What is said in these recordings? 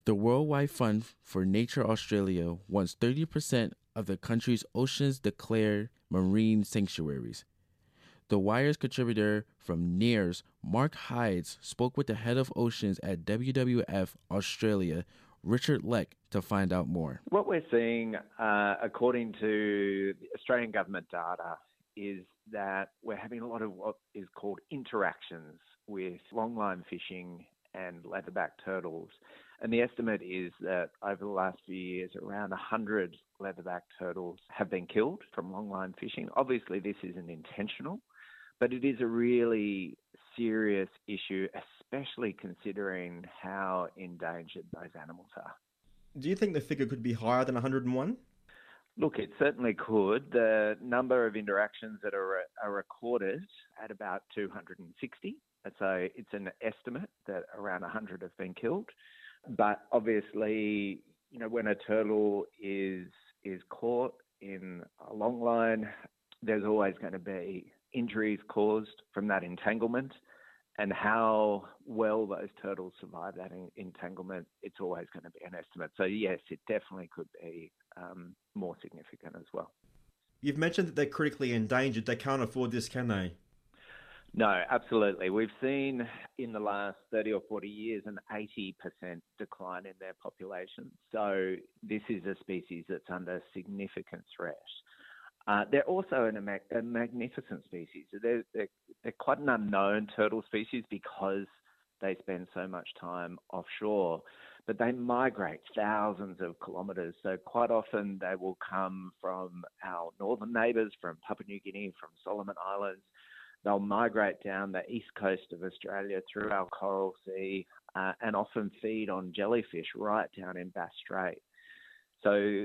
The Worldwide Fund for Nature Australia wants 30% of the country's oceans declared marine sanctuaries. The Wire's contributor from NEARS, Mark Hydes, spoke with the head of oceans at WWF Australia, Richard Leck, to find out more. What we're seeing, according to the Australian government data, is that we're having a lot of what is called interactions with longline fishing and leatherback turtles. And the estimate is that over the last few years, around 100 leatherback turtles have been killed from longline fishing. Obviously, this isn't intentional, but it is a really serious issue, especially considering how endangered those animals are. Do you think the figure could be higher than 101? Look, it certainly could. The number of interactions that are recorded at about 260. So it's an estimate that around 100 have been killed. But obviously, when a turtle is caught in a long line, there's always going to be injuries caused from that entanglement. And how well those turtles survive that entanglement, it's always going to be an estimate. So yes, it definitely could be more significant as well. You've mentioned that they're critically endangered. They can't afford this, can they? No, absolutely. We've seen in the last 30 or 40 years an 80% decline in their population. So this is a species that's under significant threat. They're also a magnificent species. They're quite an unknown turtle species because they spend so much time offshore, but they migrate thousands of kilometres. So quite often they will come from our northern neighbours, from Papua New Guinea, from Solomon Islands. They'll migrate down the east coast of Australia through our Coral Sea and often feed on jellyfish right down in Bass Strait. So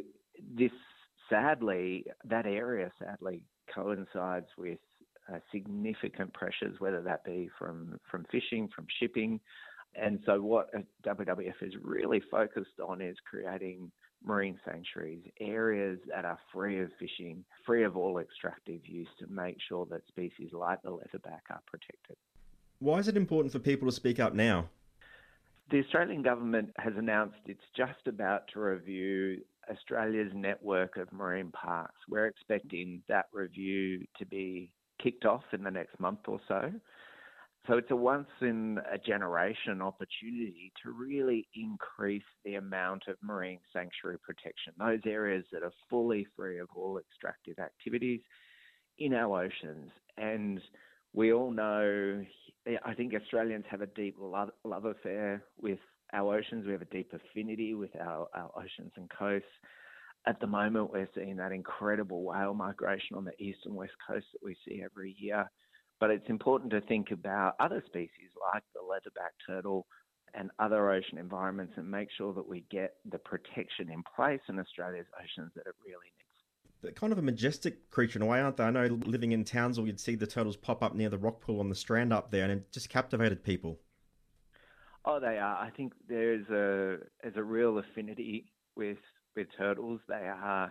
that area sadly coincides with significant pressures, whether that be from fishing, from shipping. And so what WWF is really focused on is creating marine sanctuaries, areas that are free of fishing, free of all extractive use, to make sure that species like the leatherback are protected. Why is it important for people to speak up now? The Australian government has announced it's just about to review Australia's network of marine parks. We're expecting that review to be kicked off in the next month or so. So it's a once-in-a-generation opportunity to really increase the amount of marine sanctuary protection, those areas that are fully free of all extractive activities in our oceans. And we all know, I think Australians have a deep love affair with our oceans. We have a deep affinity with our oceans and coasts. At the moment, we're seeing that incredible whale migration on the east and west coast that we see every year. But it's important to think about other species like the leatherback turtle and other ocean environments and make sure that we get the protection in place in Australia's oceans that it really needs. They're kind of a majestic creature in a way, aren't they? I know living in Townsville, you'd see the turtles pop up near the rock pool on the Strand up there, and it just captivated people. Oh, they are. I think there's a real affinity with turtles. They are,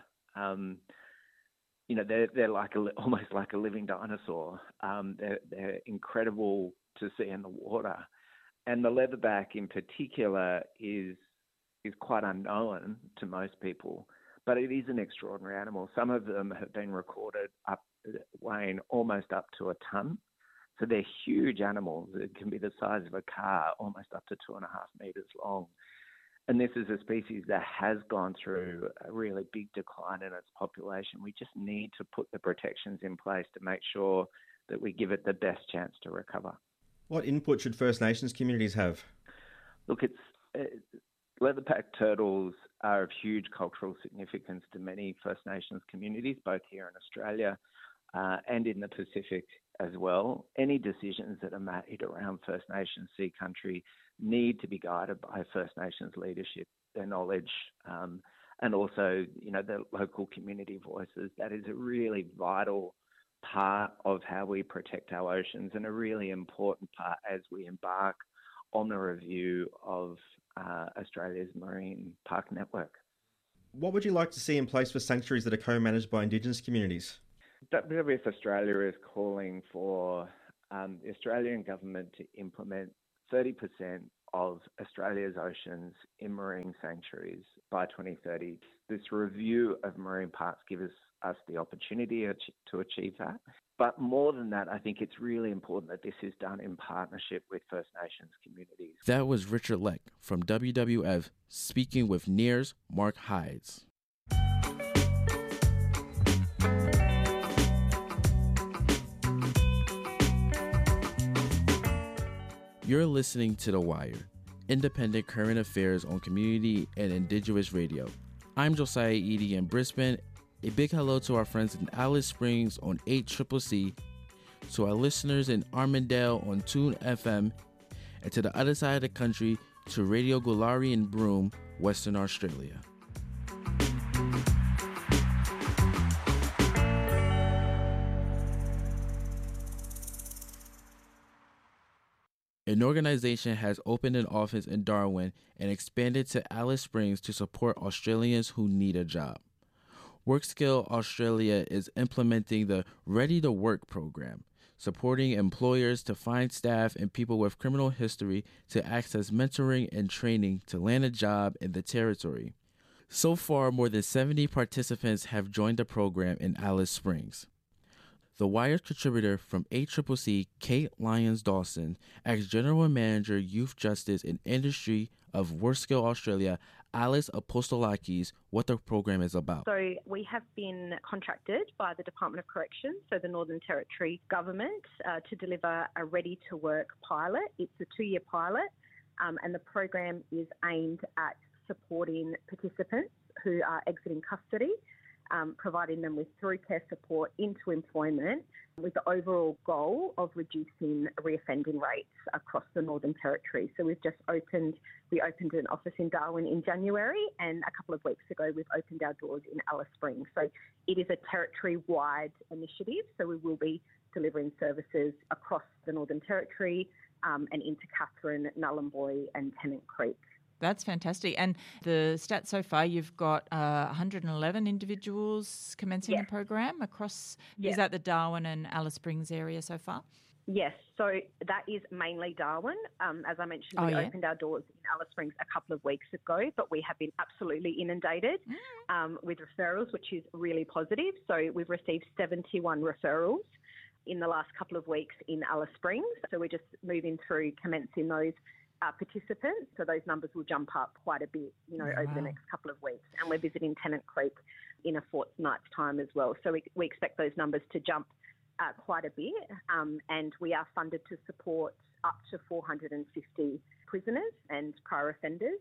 they're like almost like a living dinosaur. They're incredible to see in the water, and the leatherback in particular is quite unknown to most people. But it is an extraordinary animal. Some of them have been recorded weighing almost up to a tonne. So they're huge animals. It can be the size of a car, almost up to 2.5 metres long. And this is a species that has gone through a really big decline in its population. We just need to put the protections in place to make sure that we give it the best chance to recover. What input should First Nations communities have? Look, leatherback turtles are of huge cultural significance to many First Nations communities, both here in Australia and in the Pacific as well. Any decisions that are made around First Nations Sea Country need to be guided by First Nations leadership, their knowledge, and also, the local community voices. That is a really vital part of how we protect our oceans and a really important part as we embark on the review of Australia's marine park network. What would you like to see in place for sanctuaries that are co-managed by Indigenous communities? WWF Australia is calling for the Australian government to implement 30% of Australia's oceans in marine sanctuaries by 2030. This review of marine parks gives us the opportunity to achieve that. But more than that, I think it's really important that this is done in partnership with First Nations communities. That was Richard Leck from WWF speaking with NEAR's Mark Hydes. You're listening to The Wire, independent current affairs on community and Indigenous radio. I'm Josiah Eady in Brisbane. A big hello to our friends in Alice Springs on 8CCC, to our listeners in Armandale on Tune FM, and to the other side of the country to Radio Gulari in Broome, Western Australia. An organization has opened an office in Darwin and expanded to Alice Springs to support Australians who need a job. WorkSkill Australia is implementing the Ready to Work program, supporting employers to find staff and people with criminal history to access mentoring and training to land a job in the territory. So far, more than 70 participants have joined the program in Alice Springs. The Wire's contributor from 8CCC, Kate Lyons-Dawson, asked General Manager Youth Justice and Industry of WorkSkill Australia, Alice Apostolakis, what the program is about. So we have been contracted by the Department of Corrections, so the Northern Territory Government, to deliver a Ready to Work pilot. It's a 2-year pilot, and the program is aimed at supporting participants who are exiting custody, providing them with through care support into employment with the overall goal of reducing reoffending rates across the Northern Territory. So we opened an office in Darwin in January, and a couple of weeks ago we've opened our doors in Alice Springs. So it is a territory-wide initiative, so we will be delivering services across the Northern Territory and into Katherine, Nhulunbuy and Tennant Creek. That's fantastic. And the stats so far, you've got 111 individuals commencing the program across, is that the Darwin and Alice Springs area so far? Yes, so that is mainly Darwin. As I mentioned, we opened our doors in Alice Springs a couple of weeks ago, but we have been absolutely inundated with referrals, which is really positive. So we've received 71 referrals in the last couple of weeks in Alice Springs. So we're just moving through commencing those participants, so those numbers will jump up quite a bit, over the next couple of weeks. And we're visiting Tennant Creek in a fortnight's time as well. So we expect those numbers to jump quite a bit, and we are funded to support up to 450 prisoners and prior offenders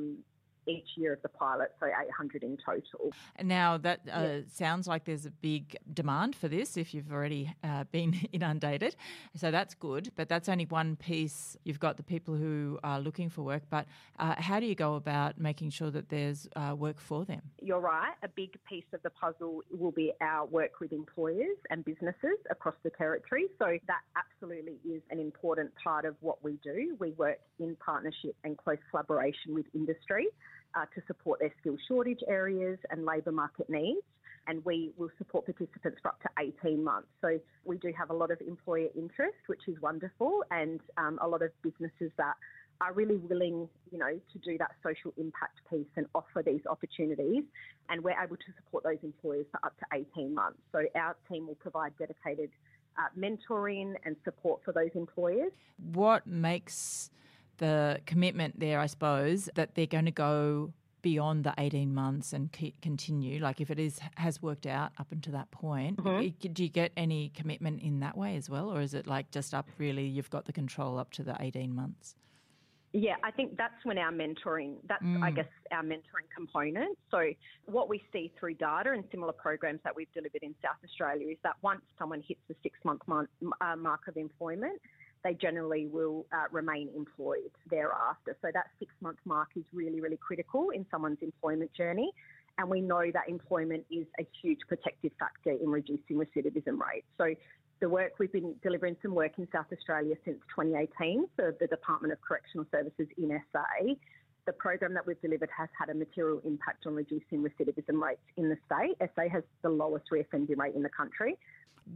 each year of the pilot, so 800 in total. Now, that sounds like there's a big demand for this if you've already been inundated. So that's good, but that's only one piece. You've got the people who are looking for work, but how do you go about making sure that there's work for them? You're right. A big piece of the puzzle will be our work with employers and businesses across the territory. So that absolutely is an important part of what we do. We work in partnership and close collaboration with industry to support their skill shortage areas and labour market needs. And we will support participants for up to 18 months. So we do have a lot of employer interest, which is wonderful, and a lot of businesses that are really willing, to do that social impact piece and offer these opportunities. And we're able to support those employers for up to 18 months. So our team will provide dedicated mentoring and support for those employers. What makes the commitment there, I suppose, that they're going to go beyond the 18 months and continue? Like if it has worked out up until that point, do you get any commitment in that way as well? Or is it like just up really, you've got the control up to the 18 months? Yeah, I think that's when our mentoring, I guess, our mentoring component. So what we see through data and similar programs that we've delivered in South Australia is that once someone hits the 6-month mark of employment, they generally will remain employed thereafter. So that 6-month mark is really, really critical in someone's employment journey. And we know that employment is a huge protective factor in reducing recidivism rates. So the work, we've been delivering some work in South Australia since 2018 for the Department of Correctional Services in SA. The program that we've delivered has had a material impact on reducing recidivism rates in the state. SA has the lowest reoffending rate in the country. What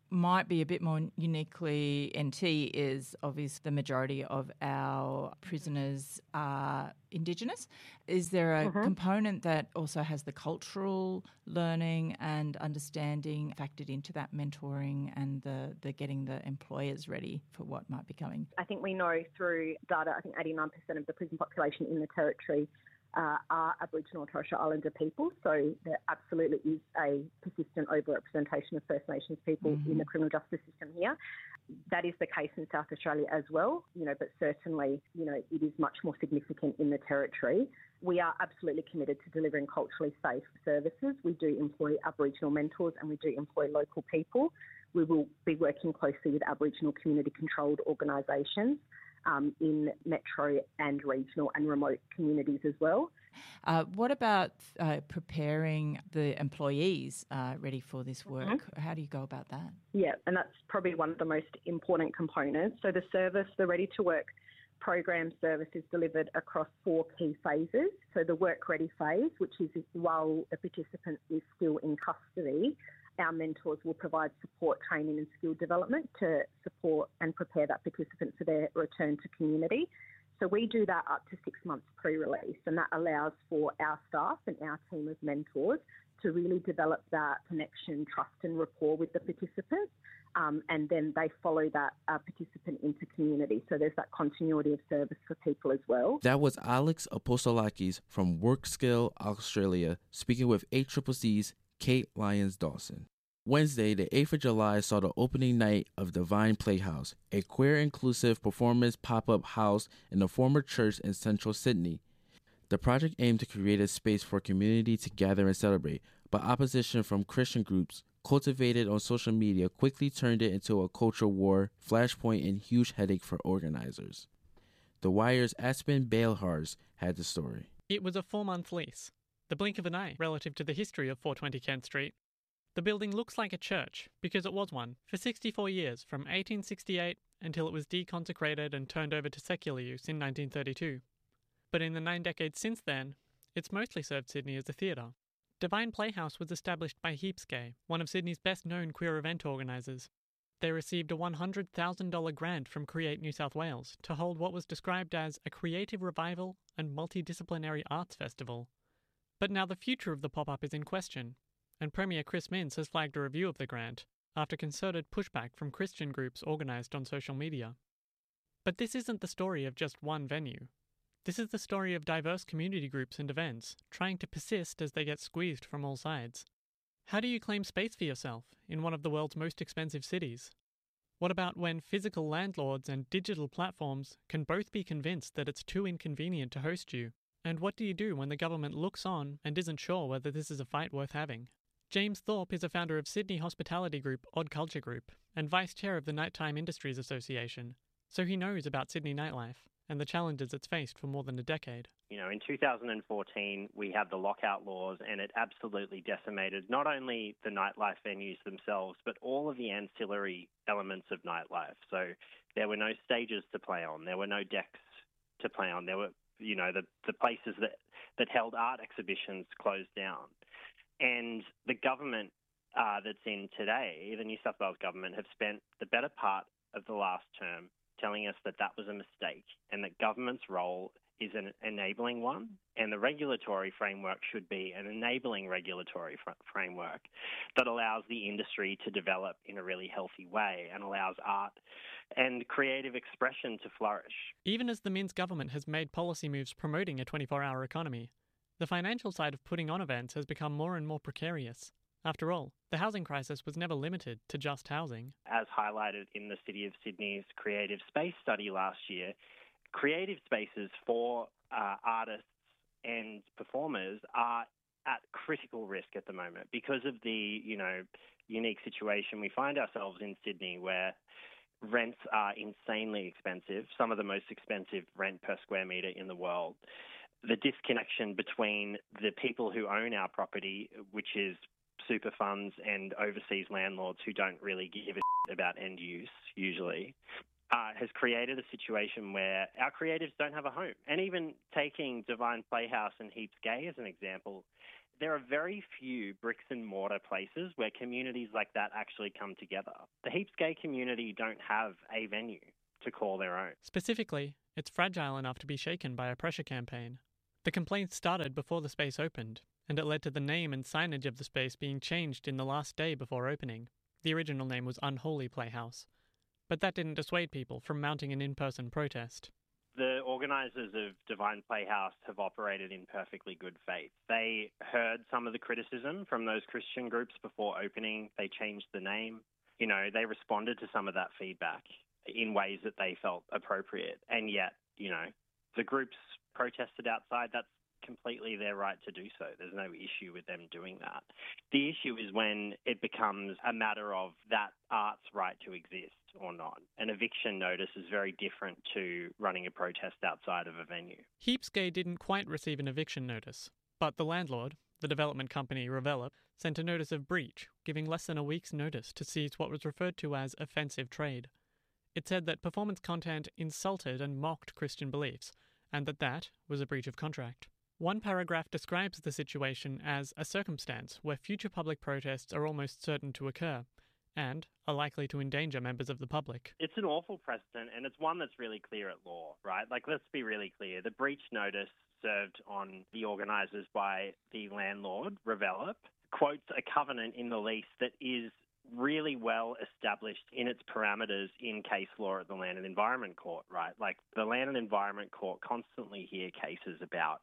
might be a bit more uniquely NT is obviously the majority of our prisoners are Indigenous. Is there a component that also has the cultural learning and understanding factored into that mentoring and the getting the employers ready for what might be coming? I think we know through data, I think 89% of the prison population in the Territory are Aboriginal and Torres Strait Islander people. So there absolutely is a persistent overrepresentation of First Nations people in the criminal justice system here. That is the case in South Australia as well, but certainly, it is much more significant in the Territory. We are absolutely committed to delivering culturally safe services. We do employ Aboriginal mentors and we do employ local people. We will be working closely with Aboriginal community-controlled organisations in metro and regional and remote communities as well. What about preparing the employees ready for this work? How do you go about that? Yeah, and that's probably one of the most important components. So the service, the Ready to Work program service is delivered across 4 key phases. So the work ready phase, which is while the participant is still in custody, our mentors will provide support, training and skill development to support and prepare that participant for their return to community. So we do that up to 6 months pre-release, and that allows for our staff and our team of mentors to really develop that connection, trust and rapport with the participants, and then they follow that participant into community. So there's that continuity of service for people as well. That was Alex Apostolakis from WorkSkill Australia speaking with ACCC's Kate Lyons-Dawson. Wednesday, the 8th of July, saw the opening night of Divine Playhouse, a queer-inclusive performance pop-up house in the former church in central Sydney. The project aimed to create a space for community to gather and celebrate, but opposition from Christian groups cultivated on social media quickly turned it into a culture war, flashpoint, and huge headache for organizers. The Wire's Aspen Bailhars had the story. It was a 4-month lease, the blink of an eye relative to the history of 420 Kent Street. The building looks like a church, because it was one, for 64 years, from 1868 until it was deconsecrated and turned over to secular use in 1932. But in the 9 decades since then, it's mostly served Sydney as a theatre. Divine Playhouse was established by Heaps Gay, one of Sydney's best-known queer event organisers. They received a $100,000 grant from Create New South Wales to hold what was described as a creative revival and multidisciplinary arts festival. But now the future of the pop-up is in question, and Premier Chris Minns has flagged a review of the grant after concerted pushback from Christian groups organised on social media. But this isn't the story of just one venue. This is the story of diverse community groups and events trying to persist as they get squeezed from all sides. How do you claim space for yourself in one of the world's most expensive cities? What about when physical landlords and digital platforms can both be convinced that it's too inconvenient to host you? And what do you do when the government looks on and isn't sure whether this is a fight worth having? James Thorpe is a founder of Sydney hospitality group Odd Culture Group and vice chair of the Nighttime Industries Association, so he knows about Sydney nightlife and the challenges it's faced for more than a decade. In 2014, we had the lockout laws, and it absolutely decimated not only the nightlife venues themselves, but all of the ancillary elements of nightlife. So there were no stages to play on, there were no decks to play on, there were, the places that held art exhibitions closed down. And the government that's in today, the New South Wales government, have spent the better part of the last term telling us that was a mistake and that government's role is an enabling one, and the regulatory framework should be an enabling regulatory framework that allows the industry to develop in a really healthy way and allows art and creative expression to flourish. Even as the Minns government has made policy moves promoting a 24-hour economy, the financial side of putting on events has become more and more precarious. After all, the housing crisis was never limited to just housing. As highlighted in the City of Sydney's Creative Space study last year, creative spaces for artists and performers are at critical risk at the moment because of the, unique situation we find ourselves in Sydney, where rents are insanely expensive, some of the most expensive rent per square metre in the world. The disconnection between the people who own our property, which is super funds and overseas landlords who don't really give a shit about end use usually, has created a situation where our creatives don't have a home. And even taking Divine Playhouse and Heaps Gay as an example, there are very few bricks and mortar places where communities like that actually come together. The Heaps Gay community don't have a venue to call their own. Specifically, it's fragile enough to be shaken by a pressure campaign. The complaints started before the space opened, and it led to the name and signage of the space being changed in the last day before opening. The original name was Unholy Playhouse. But that didn't dissuade people from mounting an in-person protest. The organisers of Divine Playhouse have operated in perfectly good faith. They heard some of the criticism from those Christian groups before opening. They changed the name. They responded to some of that feedback in ways that they felt appropriate. And yet, the groups protested outside. That's completely their right to do so. There's no issue with them doing that. The issue is when it becomes a matter of that art's right to exist or not. An eviction notice is very different to running a protest outside of a venue. Heaps Gay didn't quite receive an eviction notice, but the landlord, the development company Revelop, sent a notice of breach, giving less than a week's notice to seize what was referred to as offensive trade. It said that performance content insulted and mocked Christian beliefs, and that was a breach of contract. One paragraph describes the situation as a circumstance where future public protests are almost certain to occur, and are likely to endanger members of the public. It's an awful precedent, and it's one that's really clear at law, right? Let's be really clear. The breach notice served on the organisers by the landlord, Revelop, quotes a covenant in the lease that is really well established in its parameters in case law at the Land and Environment Court, right? The Land and Environment Court constantly hear cases about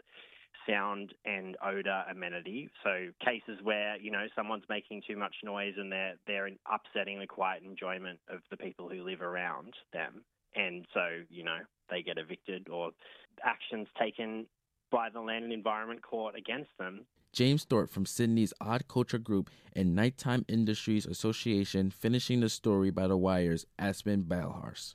sound and odour amenity. So cases where, someone's making too much noise and they're upsetting the quiet enjoyment of the people who live around them. And so, they get evicted or actions taken by the Land and Environment Court against them. James Thorpe from Sydney's Odd Culture Group and Nighttime Industries Association finishing the story by The Wire's Aspen Balhars.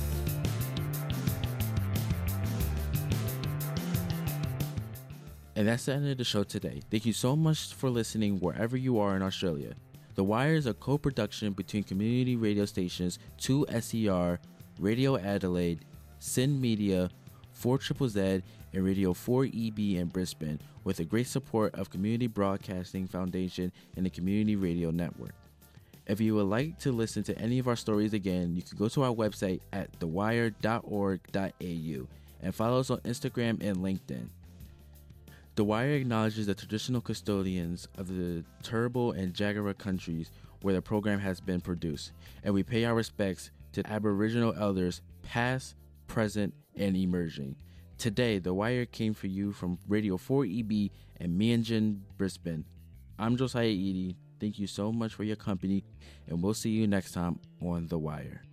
And that's the end of the show today. Thank you so much for listening wherever you are in Australia. The Wire is a co-production between community radio stations 2SER, Radio Adelaide, SYN Media, 4ZZZ, and Radio 4EB in Brisbane, with the great support of Community Broadcasting Foundation and the Community Radio Network. If you would like to listen to any of our stories again, you can go to our website at thewire.org.au and follow us on Instagram and LinkedIn. The Wire acknowledges the traditional custodians of the Turrbal and Jagera countries where the program has been produced, and we pay our respects to Aboriginal elders past, present, and emerging. Today, The Wire came for you from Radio 4EB and Meanjin, Brisbane. I'm Josiah Eady. Thank you so much for your company, and we'll see you next time on The Wire.